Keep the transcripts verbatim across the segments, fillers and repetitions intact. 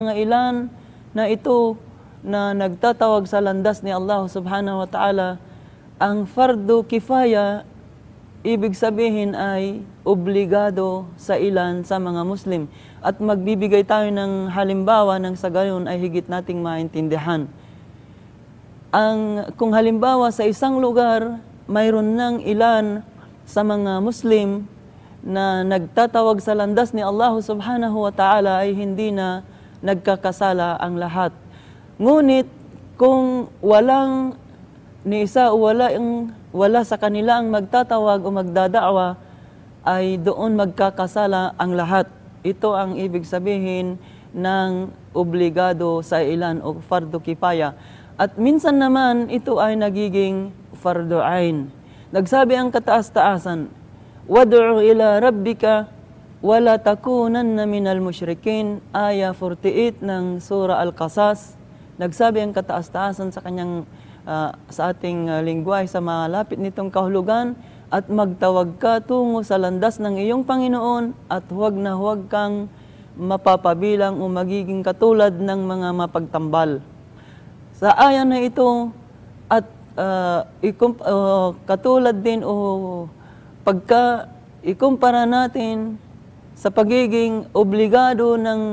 mga ilan na ito na nagtatawag sa landas ni Allah subhanahu wa ta'ala, ang fardu kifaya, ibig sabihin ay obligado sa ilan sa mga Muslim. At magbibigay tayo ng halimbawa ng sa gayon ay higit nating maintindihan. Ang, kung halimbawa sa isang lugar, mayroon ng ilan sa mga Muslim na nagtatawag sa landas ni Allah subhanahu wa ta'ala ay hindi na nagkakasala ang lahat. Ngunit kung walang ni isa o wala, yung, wala sa kanila ang magtatawag o magdadaawa, ay doon magkakasala ang lahat. Ito ang ibig sabihin ng obligado sa ilan o fardu kifaya. At minsan naman ito ay nagiging fardu ain. Nagsabi ang kataas-taasan, "Wad'u ila rabbika wala takunanna minal musyrikin," aya forty-eight ng Surah Al-Qasas. Nagsabi ang kataas-taasan sa kanyang uh, sa ating uh, lingwahe sa malapit nitong kahulugan, at magtawag ka tungo sa landas ng iyong Panginoon at huwag na huwag kang mapapabilang o magiging katulad ng mga mapagtambal. Sa aya na ito at uh, ikum, uh, katulad din o pagka ikumpara natin sa pagiging obligado ng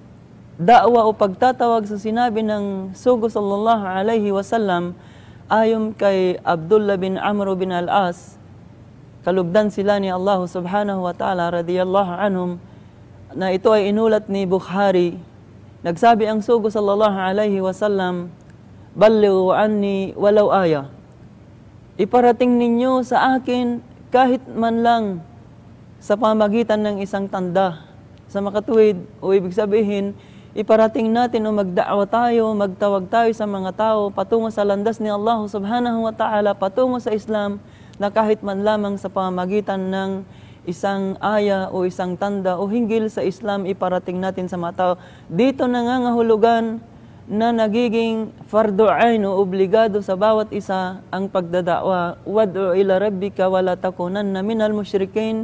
da'wa o pagtatawag sa sinabi ng Sugo sallallahu alaihi wasallam, ayon kay Abdullah bin Amr bin al-As, kalugdan sila ni Allah subhanahu wa ta'ala radiyallahu anhum, na ito ay inulat ni Bukhari. Nagsabi ang Sugo sallallahu alaihi wasallam, "Ballighu anni walau aya." Iparating ninyo sa akin kahit man lang sa pamagitan ng isang tanda. Sa makatuwid, o ibig sabihin, iparating natin o magda'wa tayo, magtawag tayo sa mga tao patungo sa landas ni Allah subhanahu wa ta'ala, patungo sa Islam, na kahit man lamang sa pamagitan ng isang aya o isang tanda o hinggil sa Islam, iparating natin sa mga tao. Dito nangangahulugan na nagiging fardu ain o obligado sa bawat isa ang pagdada'wa. "Wad'u ila rabbika wala takunanna minal musyrikin."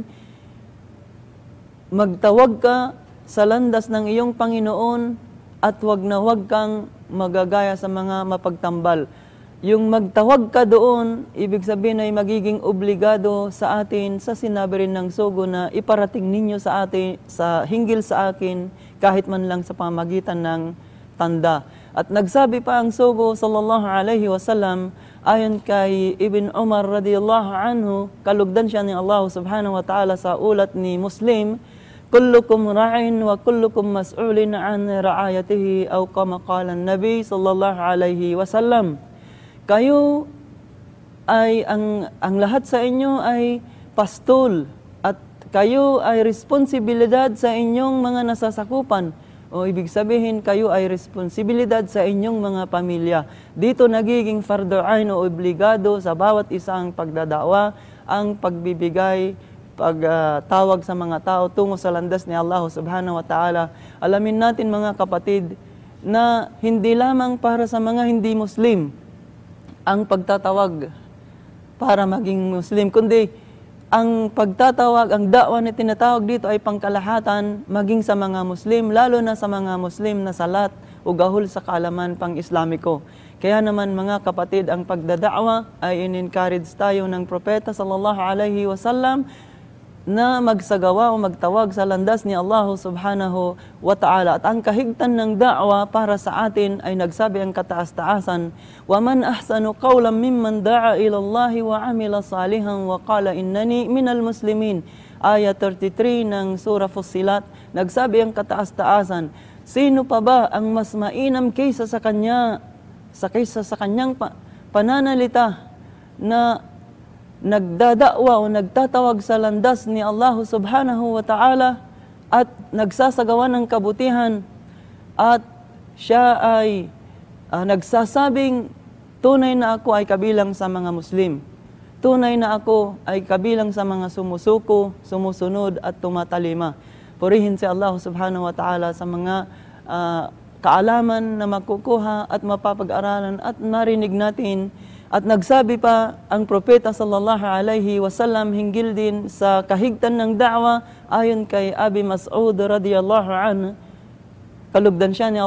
Magtawag ka sa landas ng iyong Panginoon at huwag na huwag kang magagaya sa mga mapagtambal. Yung magtawag ka doon, ibig sabihin ay magiging obligado sa atin sa sinabi rin ng Sugo na iparating ninyo sa atin, sa hinggil sa akin, kahit man lang sa pamagitan ng tanda. At nagsabi pa ang Sugo sallallahu alaihi wasallam, ayon kay Ibn Umar radiyallahu anhu, kalugdan siya ni Allah subhanahu wa ta'ala sa ulat ni Muslim, "Kullukum ra'in wa kullukum mas'ulin an ra'ayatihi," aw kama qala an-nabi sallallahu alaihi wasallam. Kayo ay ang ang lahat sa inyo ay pastol at kayo ay responsibilidad sa inyong mga nasasakupan. O ibig sabihin, kayo ay responsibilidad sa inyong mga pamilya. Dito nagiging fardu ain o obligado sa bawat isang pagdadawa ang pagbibigay, pagtawag uh, sa mga tao tungo sa landas ni Allah subhanahu wa ta'ala. Alamin natin mga kapatid na hindi lamang para sa mga hindi Muslim ang pagtatawag para maging Muslim, kundi ang pagtatawag, ang da'wa na tinatawag dito ay pangkalahatan maging sa mga Muslim, lalo na sa mga Muslim na salat o gahol sa kaalaman pang-Islamiko. Kaya naman mga kapatid, ang pagdada'wa ay in-encourage tayo ng Propeta sallallahu alaihi wasallam na magsagawa o magtawag sa landas ni Allah subhanahu wa ta'ala. At ang kahigtan ng da'wa para sa atin ay nagsabi ang kataas-taasan, "Waman ahsanu qawlan mimman da'a ila Allah wa amila salihan wa qala innani minal muslimin." Aya thirty-three ng Surah Fussilat. Nagsabi ang kataas-taasan, sino pa ba ang mas mainam kaysa sa kanya, sa kaysa sa kanyang pa, pananalita na nagdada'wa o nagtatawag sa landas ni Allah subhanahu wa ta'ala at nagsasagawa ng kabutihan, at siya ay uh, nagsasabing, tunay na ako ay kabilang sa mga Muslim. Tunay na ako ay kabilang sa mga sumusuko, sumusunod at tumatalima. Purihin si Allah subhanahu wa ta'ala sa mga uh, kaalaman na makukuha at mapapag-aralan at narinig natin. At nagsabi pa ang Propeta sallallahu alaihi wasallam hinggil din sa kahigtan ng da'wa, ayon kay Abi Mas'ud radiyallahu anhu, kalugdan siya ni